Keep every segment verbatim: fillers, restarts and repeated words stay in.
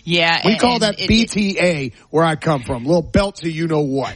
Yeah. We and, call that it, B T A it, where I come from. Little belt to you know what.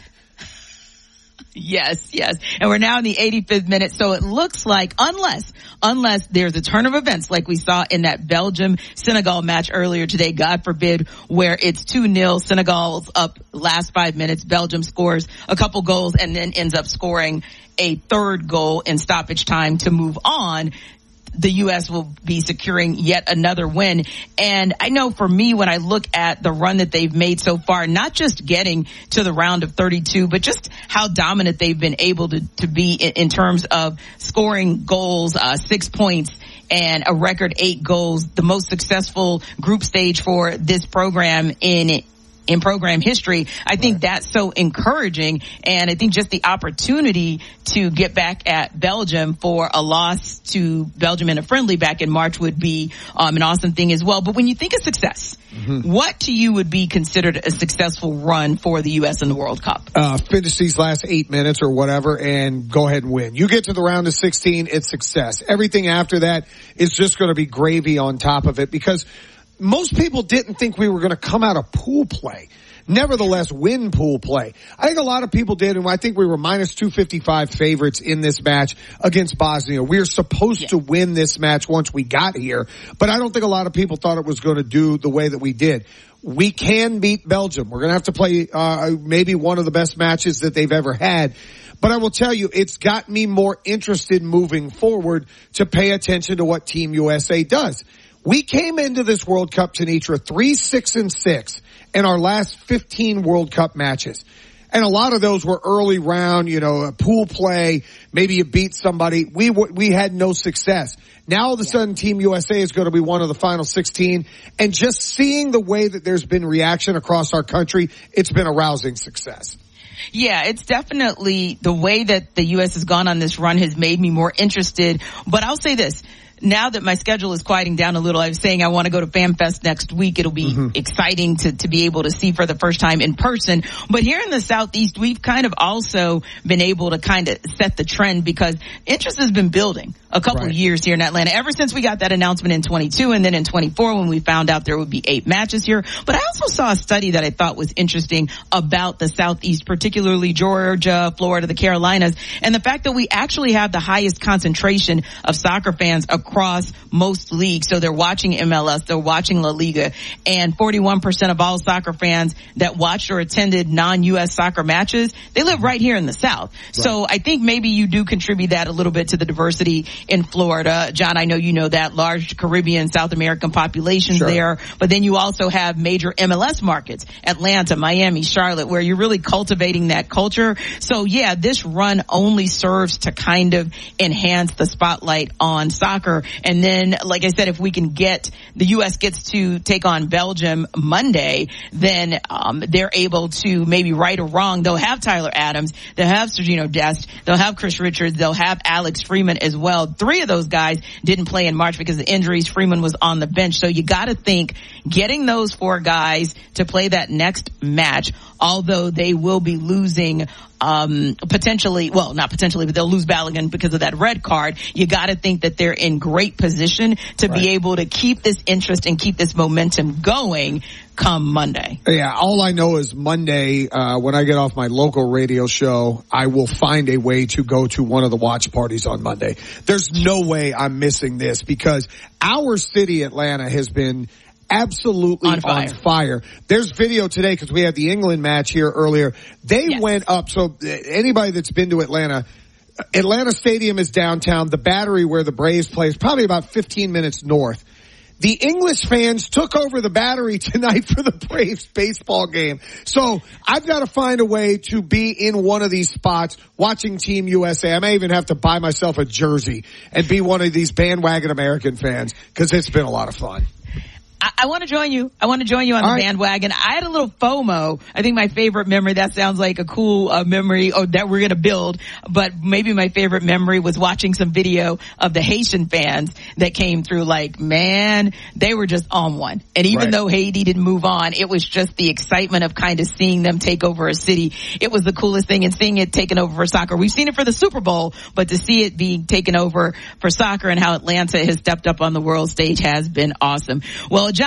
Yes, yes. And we're now in the eighty-fifth minute. So it looks like unless, unless there's a turn of events like we saw in that Belgium-Senegal match earlier today, God forbid, where it's two nil, Senegal's up last five minutes, Belgium scores a couple goals and then ends up scoring a third goal in stoppage time to move on. The U S will be securing yet another win. And I know for me, when I look at the run that they've made so far, not just getting to the round of thirty-two, but just how dominant they've been able to, to be in, in terms of scoring goals, uh, six points and a record eight goals, the most successful group stage for this program in in program history. I think right. that's so encouraging. And I think just the opportunity to get back at Belgium for a loss to Belgium in a friendly back in March would be um, an awesome thing as well. But when you think of success, mm-hmm. what to you would be considered a successful run for the U S in the World Cup? Uh, finish these last eight minutes or whatever and go ahead and win. You get to the round of sixteen, it's success. Everything after that is just going to be gravy on top of it, because most people didn't think we were going to come out of pool play. Nevertheless, win pool play. I think a lot of people did, and I think we were minus two fifty-five favorites in this match against Bosnia. We were supposed yeah. to win this match once we got here, but I don't think a lot of people thought it was going to do the way that we did. We can beat Belgium. We're going to have to play uh maybe one of the best matches that they've ever had. But I will tell you, it's got me more interested moving forward to pay attention to what Team U S A does. We came into this World Cup, Tenitra, three, six, and six in our last fifteen World Cup matches. And a lot of those were early round, you know, pool play. Maybe you beat somebody. We we had no success. Now all of a sudden Team U S A is going to be one of the final sixteen. And just seeing the way that there's been reaction across our country, it's been a rousing success. Yeah, it's definitely the way that the U S has gone on this run has made me more interested. But I'll say this. Now that my schedule is quieting down a little, I was saying I want to go to FanFest next week. It'll be mm-hmm. exciting to, to be able to see for the first time in person. But here in the Southeast, we've kind of also been able to kind of set the trend, because interest has been building a couple right. of years here in Atlanta, ever since we got that announcement in twenty-two and then in twenty-four when we found out there would be eight matches here. But I also saw a study that I thought was interesting about the Southeast, particularly Georgia, Florida, the Carolinas, and the fact that we actually have the highest concentration of soccer fans across most leagues. So they're watching M L S, they're watching La Liga, and forty-one percent of all soccer fans that watched or attended non-U S soccer matches, they live right here in the South. Right. So I think maybe you do contribute that a little bit to the diversity in Florida. John, I know you know that large Caribbean, South American populations sure. there, but then you also have major M L S markets, Atlanta, Miami, Charlotte, where you're really cultivating that culture. So yeah, this run only serves to kind of enhance the spotlight on soccer. And then, like I said, if we can get, the U S gets to take on Belgium Monday, then um they're able to maybe right or wrong. They'll have Tyler Adams, they'll have Sergino Dest, they'll have Chris Richards, they'll have Alex Freeman as well. Three of those guys didn't play in March because of injuries. Freeman was on the bench. So you got to think getting those four guys to play that next match, although they will be losing um potentially, well, not potentially, but they'll lose Balogun because of that red card. You got to think that they're in great position to right. be able to keep this interest and keep this momentum going come Monday. Yeah, all I know is Monday, uh when I get off my local radio show, I will find a way to go to one of the watch parties on Monday. There's no way I'm missing this, because our city, Atlanta, has been absolutely on fire. on fire. There's video today because we had the England match here earlier. They yes. went up. So anybody that's been to Atlanta, Atlanta Stadium is downtown. The Battery, where the Braves play, is probably about fifteen minutes north. The English fans took over the Battery tonight for the Braves baseball game. So I've got to find a way to be in one of these spots watching Team U S A. I may even have to buy myself a jersey and be one of these bandwagon American fans, because it's been a lot of fun. I, I want to join you. I want to join you on All the right. bandwagon. I had a little FOMO. I think my favorite memory, that sounds like a cool uh, memory or that we're going to build, but maybe my favorite memory was watching some video of the Haitian fans that came through. Like, man, they were just on one. And even right. though Haiti didn't move on, it was just the excitement of kind of seeing them take over a city. It was the coolest thing, and seeing it taken over for soccer. We've seen it for the Super Bowl, but to see it being taken over for soccer and how Atlanta has stepped up on the world stage has been awesome. Well, John,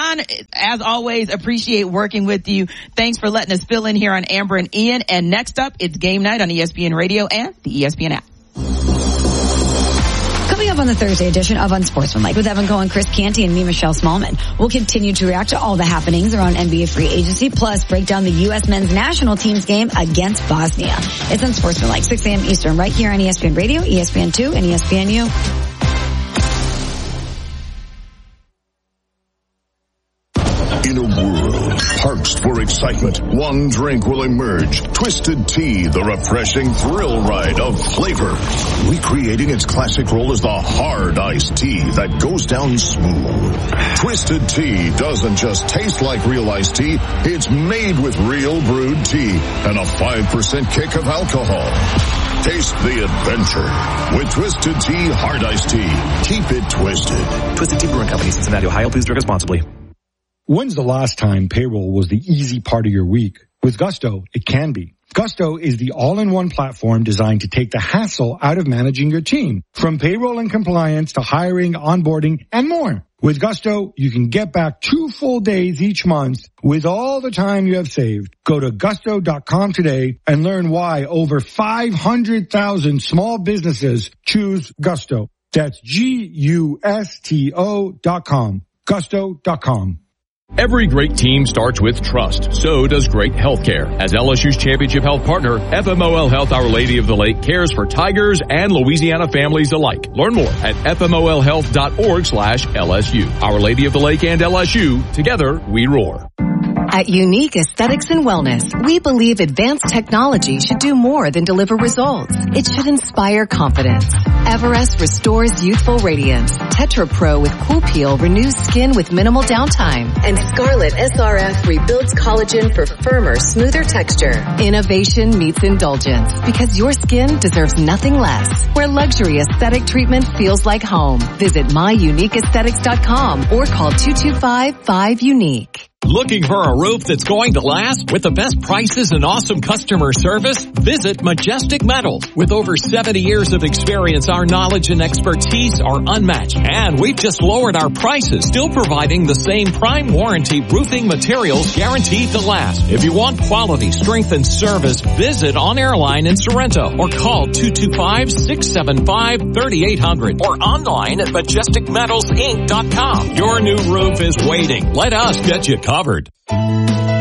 John, as always, appreciate working with you. Thanks for letting us fill in here on Amber and Ian. And next up, it's Game Night on E S P N Radio and the E S P N app. Coming up on the Thursday edition of Unsportsmanlike with Evan Cohen, Chris Canty, and me, Michelle Smallman. We'll continue to react to all the happenings around N B A free agency, plus break down the U S men's national team's game against Bosnia. It's Unsportsmanlike, six a.m. Eastern, right here on E S P N Radio, E S P N two, and E S P N U. In a world parched for excitement, one drink will emerge. Twisted Tea, the refreshing thrill ride of flavor. Recreating its classic role as the hard iced tea that goes down smooth. Twisted Tea doesn't just taste like real iced tea, it's made with real brewed tea and a five percent kick of alcohol. Taste the adventure with Twisted Tea Hard Iced Tea. Keep it twisted. Twisted Tea Brewing Company, Cincinnati, Ohio. Please drink responsibly. When's the last time payroll was the easy part of your week? With Gusto, it can be. Gusto is the all-in-one platform designed to take the hassle out of managing your team. From payroll and compliance to hiring, onboarding, and more. With Gusto, you can get back two full days each month with all the time you have saved. Go to gusto dot com today and learn why over five hundred thousand small businesses choose Gusto. That's G U S T O dot com. gusto dot com. Every great team starts with trust. So does great healthcare. As L S U's championship health partner, F M O L Health Our Lady of the Lake cares for Tigers and Louisiana families alike. Learn more at f m o l health dot org slash L S U. Our Lady of the Lake and L S U, together we roar. At Unique Aesthetics and Wellness, we believe advanced technology should do more than deliver results. It should inspire confidence. Everest restores youthful radiance. Tetra Pro with Cool Peel renews skin with minimal downtime. And Scarlet S R F rebuilds collagen for firmer, smoother texture. Innovation meets indulgence because your skin deserves nothing less. Where luxury aesthetic treatment feels like home. Visit my unique aesthetics dot com or call two two five, five, unique. Looking for a roof that's going to last with the best prices and awesome customer service? Visit Majestic Metals. With over seventy years of experience, our knowledge and expertise are unmatched. And we've just lowered our prices, still providing the same prime warranty roofing materials guaranteed to last. If you want quality, strength, and service, visit On Airline in Sorrento or call two two five, six seven five, three eight zero zero or online at majestic metals inc dot com. Your new roof is waiting. Let us get you covered.